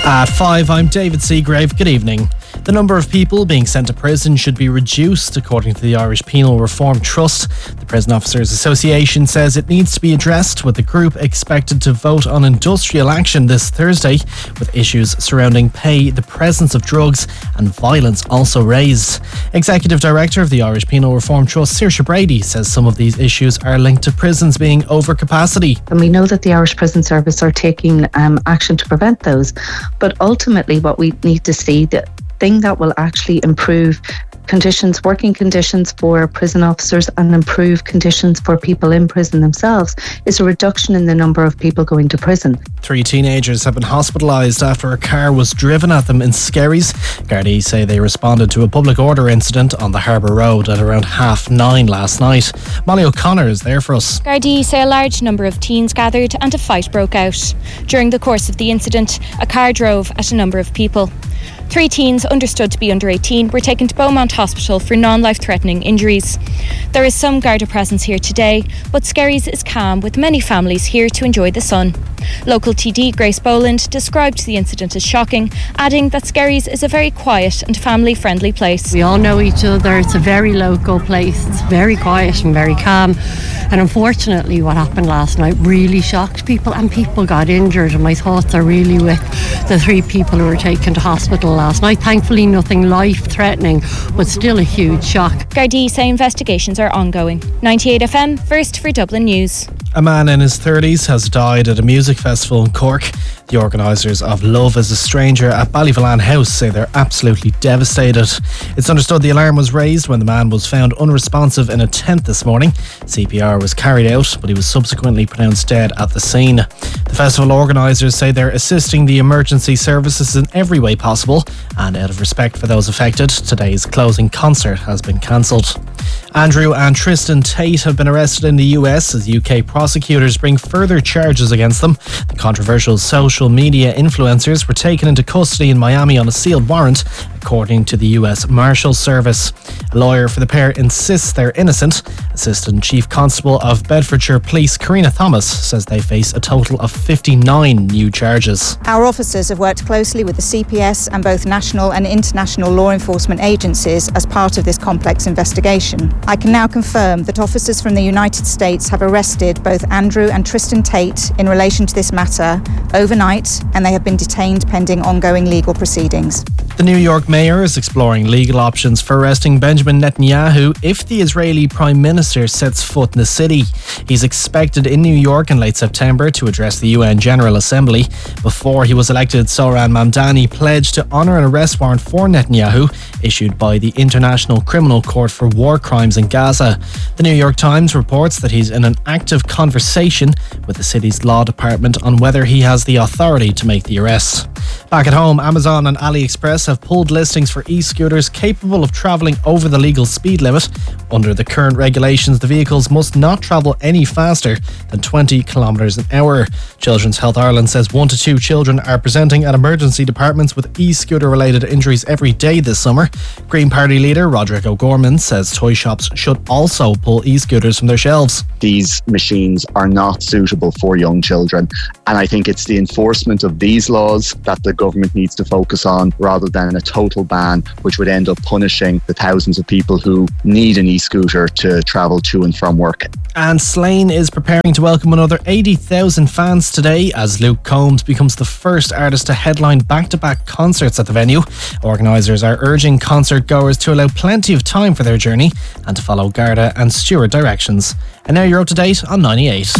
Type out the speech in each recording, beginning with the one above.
At 5, I'm David Seagrave. Good evening. The number of people being sent to prison should be reduced, according to the Irish Penal Reform Trust. The Prison Officers Association says it needs to be addressed, with the group expected to vote on industrial action this Thursday, with issues surrounding pay, the presence of drugs and violence also raised. Executive Director of the Irish Penal Reform Trust, Saoirse Brady, says some of these issues are linked to prisons being over capacity. And we know that the Irish Prison Service are taking action to prevent those. But ultimately what we need to see, the thing that will actually improve conditions, working conditions for prison officers and improve conditions for people in prison themselves, is a reduction in the number of people going to prison. 3 teenagers have been hospitalised after a car was driven at them in Skerries. Gardaí say they responded to a public order incident on the Harbour Road at around 9:30 last night. Molly O'Connor is there for us. Gardaí say a large number of teens gathered and a fight broke out. During the course of the incident, a car drove at a number of people. 3 teens, understood to be under 18, were taken to Beaumont Hospital for non-life-threatening injuries. There is some Garda presence here today, but Skerries is calm, with many families here to enjoy the sun. Local TD Grace Boland described the incident as shocking, adding that Skerries is a very quiet and family-friendly place. We all know each other. It's a very local place. It's very quiet and very calm. And unfortunately, what happened last night really shocked people, and people got injured. And my thoughts are really with the 3 people who were taken to hospital last night. Thankfully, nothing life-threatening, but still a huge shock. Gardaí say investigations are ongoing. 98 FM, first for Dublin News. A man in his 30s has died at a music festival in Cork. The organisers of Love as a Stranger at Ballyvolane House say they're absolutely devastated. It's understood the alarm was raised when the man was found unresponsive in a tent this morning. CPR was carried out, but he was subsequently pronounced dead at the scene. The festival organisers say they're assisting the emergency services in every way possible, and out of respect for those affected, today's closing concert has been cancelled. Andrew and Tristan Tate have been arrested in the US as UK prosecutors bring further charges against them. The controversial social media influencers were taken into custody in Miami on a sealed warrant, according to the US Marshals Service. A lawyer for the pair insists they're innocent. Assistant Chief Constable of Bedfordshire Police Karina Thomas says they face a total of 59 new charges. Our officers have worked closely with the CPS and both national and international law enforcement agencies as part of this complex investigation. I can now confirm that officers from the United States have arrested both Andrew and Tristan Tate in relation to this matter overnight, and they have been detained pending ongoing legal proceedings. The New York mayor is exploring legal options for arresting Benjamin Netanyahu if the Israeli Prime Minister sets foot in the city. He's expected in New York in late September to address the UN General Assembly. Before he was elected, Sohran Mamdani pledged to honour an arrest warrant for Netanyahu issued by the International Criminal Court for War Crimes in Gaza. The New York Times reports that he's in an active conversation with the city's law department on whether he has the authority to make the arrest. Back at home, Amazon and AliExpress have pulled listings for e-scooters capable of travelling over the legal speed limit. Under the current regulations, the vehicles must not travel any faster than 20 kilometres an hour. Children's Health Ireland says 1 to 2 children are presenting at emergency departments with e-scooter related injuries every day this summer. Green Party leader Roderick O'Gorman says toy shops should also pull e-scooters from their shelves. These machines are not suitable for young children, and I think it's the enforcement of these laws that the government needs to focus on rather than a total ban, which would end up punishing the thousands of people who need an e-scooter to travel to and from work. And Slane is preparing to welcome another 80,000 fans today as Luke Combs becomes the first artist to headline back-to-back concerts at the venue. Organisers are urging concert goers to allow plenty of time for their journey and to follow Garda and Stewart directions. And now you're up to date on 98.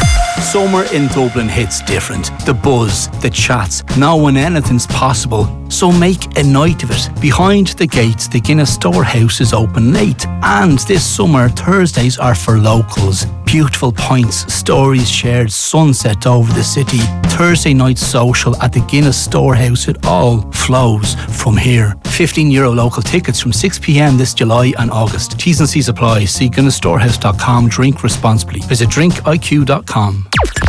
Summer in Dublin hits different. The buzz, the chats, knowing anything's possible. So make a night of it. Behind the gates, the Guinness Storehouse is open late. And this summer, Thursdays are for locals. Beautiful pints, stories shared, sunset over the city. Thursday night social at the Guinness Storehouse. It all flows from here. €15 local tickets from 6 p.m. this July and August. T's and C's apply. See GuinnessStorehouse.com. Drink responsibly. Visit drinkiq.com.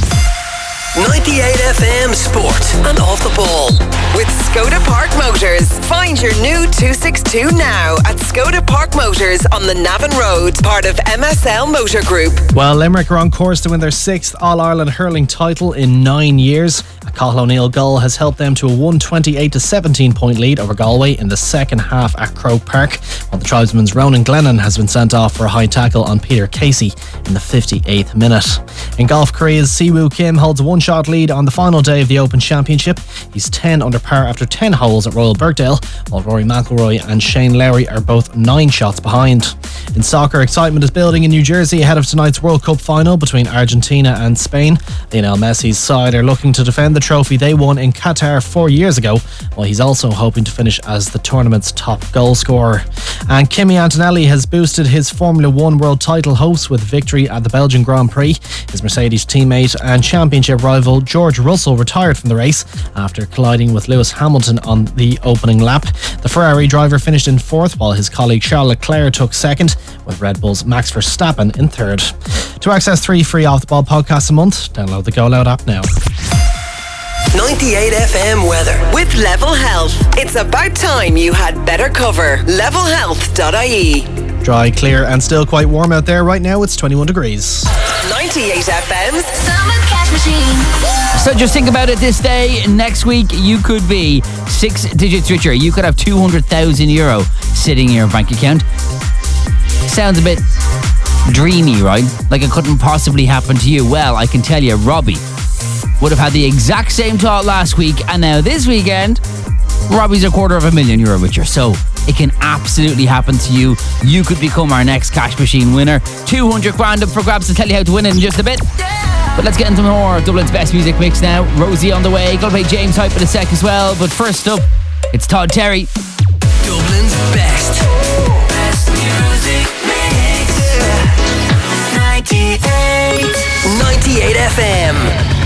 98 FM Sport and Off the Ball with Skoda Park Motors. Find your new 262 now at Skoda Park Motors on the Navan Road, part of MSL Motor Group. Well, Limerick are on course to win their 6th All-Ireland hurling title in 9 years. A Cathal O'Neill goal has helped them to a 128-17 point lead over Galway in the second half at Croke Park, while the tribesman's Ronan Glennon has been sent off for a high tackle on Peter Casey in the 58th minute. In golf, Korea's Siwoo Kim holds a one-shot lead on the final day of the Open Championship. He's 10 under par after 10 holes at Royal Birkdale, while Rory McIlroy and Shane Lowry are both 9 shots behind. In soccer, excitement is building in New Jersey ahead of tonight's World Cup final between Argentina and Spain. Lionel Messi's side are looking to defend the trophy they won in Qatar 4 years ago, while he's also hoping to finish as the tournament's top goal scorer. And Kimi Antonelli has boosted his Formula 1 world title hopes with victory at the Belgian Grand Prix. His Mercedes teammate and championship rival George Russell retired from the race after colliding with Lewis Hamilton on the opening lap. The Ferrari driver finished in 4th, while his colleague Charles Leclerc took 2nd, with Red Bull's Max Verstappen in 3rd. To access 3 free Off the Ball podcasts a month, download the Go Loud app now. 98 FM weather with Level Health. It's about time you had better cover. Levelhealth.ie. Dry, clear and still quite warm out there. Right now it's 21 degrees. 98 FM's Summer Cash Machine. So just think about it this day. Next week you could be 6 digits richer. You could have €200,000 sitting in your bank account. Sounds a bit dreamy, right? Like it couldn't possibly happen to you. Well, I can tell you, Robbie would have had the exact same thought last week, and now this weekend, Robbie's €250,000 richer. So it can absolutely happen to you. You could become our next cash machine winner. 200 grand up for grabs. To tell you how to win it in just a bit. But let's get into more Dublin's best music mix now. Rosie on the way. Gonna play James Hype in a sec as well. But first up, it's Todd Terry. Dublin's best music mix. 98 FM.